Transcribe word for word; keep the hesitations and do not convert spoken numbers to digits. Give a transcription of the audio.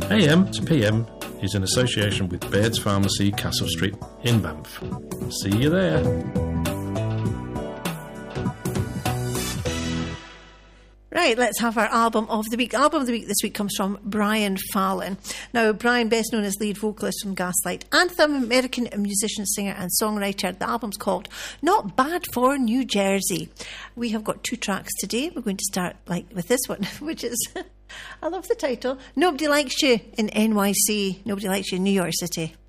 A M to P M is in association with Baird's Pharmacy, Castle Street in Banff. See you there. Right, let's have our album of the week. The album of the week this week comes from Brian Fallon. Now, Brian, best known as lead vocalist from Gaslight Anthem, American musician, singer and songwriter. The album's called Not Bad for New Jersey. We have got two tracks today. We're going to start like with this one, which is, I love the title, Nobody Likes You in N Y C. Nobody Likes You in New York City.